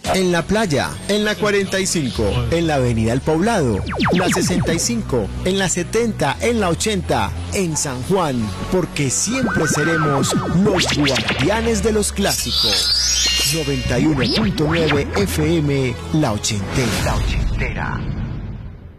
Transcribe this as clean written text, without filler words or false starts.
En la playa, en la 45, en la avenida El Poblado, la 65, en la 70, en la 80, en San Juan, porque siempre seremos los guardianes de los clásicos. 91.9 FM, La Ochentera.